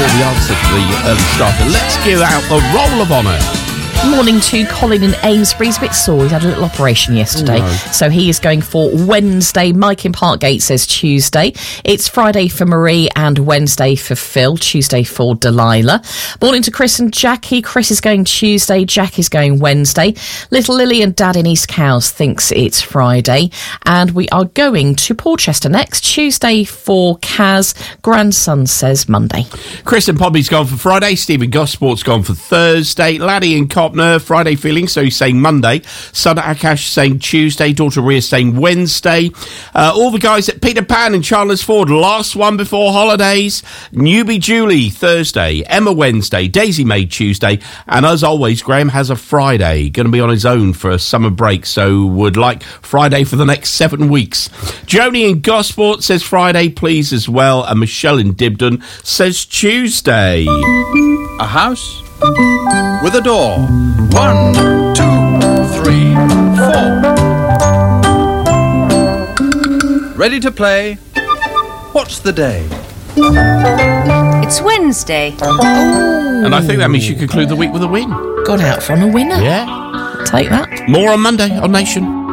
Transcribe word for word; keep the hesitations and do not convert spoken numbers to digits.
before the answer to the early starter. Let's give out the roll of honour. Morning to Colin in Amesbury. He's a bit sore. He's had a little operation yesterday. Oh, no. So he is going for Wednesday. Mike in Parkgate says Tuesday. It's Friday for Marie and Wednesday for Phil. Tuesday for Delilah. Morning to Chris and Jackie. Chris is going Tuesday. Jack is going Wednesday. Little Lily and Dad in East Cowes thinks it's Friday. And we are going to Porchester next. Tuesday for Kaz. Grandson says Monday. Chris and Poppy's gone for Friday. Stephen Gosport's gone for Thursday. Laddie and Copner, Friday feeling, so he's saying Monday. Son Akash saying Tuesday. Daughter Rhea saying Wednesday. Uh, all the guys at Peter Pan and Chandler's Ford, last one before holidays. Newbie Julie, Thursday. Emma, Wednesday. Daisy May, Tuesday. And as always, Graham has a Friday. Going to be on his own for a summer break, so would like Friday for the next seven weeks. Joni in Gosport says Friday, please, as well. And Michelle in Dibden says Tuesday. A house with a door. One, two, three, four. Ready to play? What's the day? It's Wednesday. And I think that means you conclude the week with a win. Got out from a winner. Yeah. Take that. More on Monday on Nation.